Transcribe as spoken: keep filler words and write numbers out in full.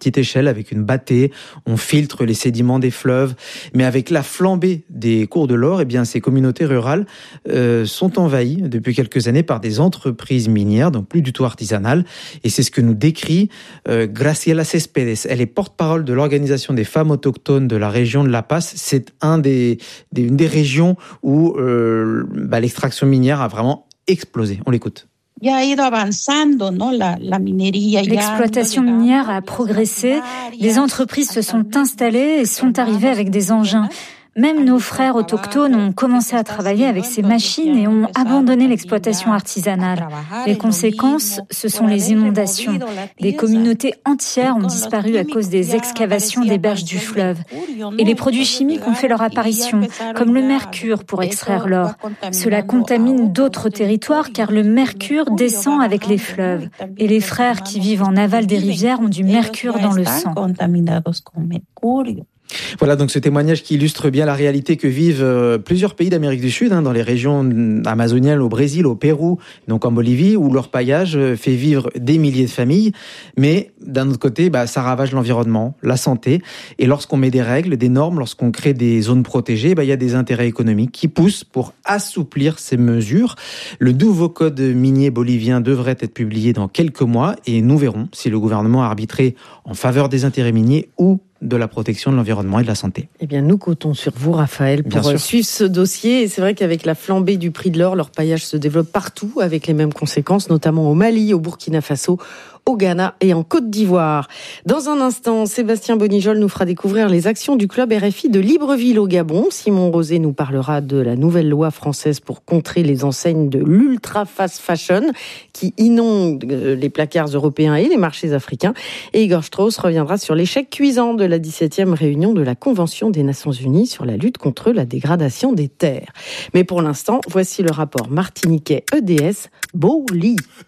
petite échelle avec une bâtée. On filtre les sédiments des fleuves. Mais avec la flambée des cours de l'or, eh bien, ces communautés rurales euh, sont envahies depuis quelques années par des entreprises minières, donc plus du tout artisanales. Et c'est ce que nous décrit euh, Graciela Céspedes. Elle est porte-parole de l'Organisation des femmes autochtones de la région de La Paz. C'est un des, des, une des régions où euh, bah, l'extraction minière a vraiment explosé. On l'écoute. L'exploitation minière a progressé, les entreprises se sont installées et sont arrivées avec des engins. Même nos frères autochtones ont commencé à travailler avec ces machines et ont abandonné l'exploitation artisanale. Les conséquences, ce sont les inondations. Des communautés entières ont disparu à cause des excavations des berges du fleuve. Et les produits chimiques ont fait leur apparition, comme le mercure pour extraire l'or. Cela contamine d'autres territoires car le mercure descend avec les fleuves. Et les frères qui vivent en aval des rivières ont du mercure dans le sang. Voilà donc ce témoignage qui illustre bien la réalité que vivent euh, plusieurs pays d'Amérique du Sud, hein, dans les régions amazoniennes, au Brésil, au Pérou, donc en Bolivie, où l'orpaillage fait vivre des milliers de familles. Mais d'un autre côté, bah, ça ravage l'environnement, la santé. Et lorsqu'on met des règles, des normes, lorsqu'on crée des zones protégées, bah, il y a des intérêts économiques qui poussent pour assouplir ces mesures. Le nouveau code minier bolivien devrait être publié dans quelques mois et nous verrons si le gouvernement a arbitré en faveur des intérêts miniers ou de la protection de l'environnement et de la santé. Eh bien, nous comptons sur vous, Raphaël, pour suivre ce dossier. Et c'est vrai qu'avec la flambée du prix de l'or, l'orpaillage se développe partout avec les mêmes conséquences, notamment au Mali, au Burkina Faso, au Ghana et en Côte d'Ivoire. Dans un instant, Sébastien Bonijol nous fera découvrir les actions du club R F I de Libreville au Gabon. Simon Rosé nous parlera de la nouvelle loi française pour contrer les enseignes de l'ultra fast fashion qui inondent les placards européens et les marchés africains. Et Igor Strauss reviendra sur l'échec cuisant de la dix-septième réunion de la Convention des Nations Unies sur la lutte contre la dégradation des terres. Mais pour l'instant, voici le rapport martiniquais E D S Boli.